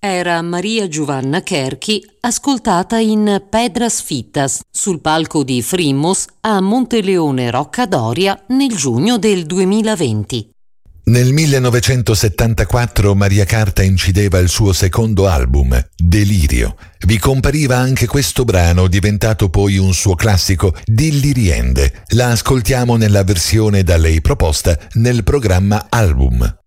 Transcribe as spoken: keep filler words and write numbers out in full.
Era Maria Giovanna Cherchi, ascoltata in Pedras Fittas sul palco di Frymos a Monteleone Rocca Doria nel giugno del duemilaventi. Nel millenovecentosettantaquattro Maria Carta incideva il suo secondo album, Delirio. Vi compariva anche questo brano, diventato poi un suo classico, Dilli riende. La ascoltiamo nella versione da lei proposta nel programma Album.